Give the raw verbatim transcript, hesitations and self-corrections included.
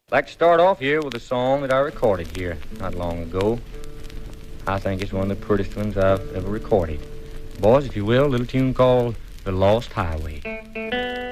I'd like to start off here with a song that I recorded here not long ago. I think it's one of the prettiest ones I've ever recorded. Boys, if you will, a little tune called The Lost Highway.